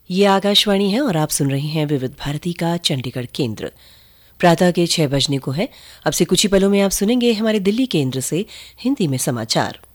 ये आकाशवाणी है और आप सुन रहे हैं विविध भारती का चंडीगढ़ केंद्र। प्रातः के 6 बजने को है। अब से कुछ ही पलों में आप सुनेंगे हमारे दिल्ली केंद्र से हिंदी में समाचार।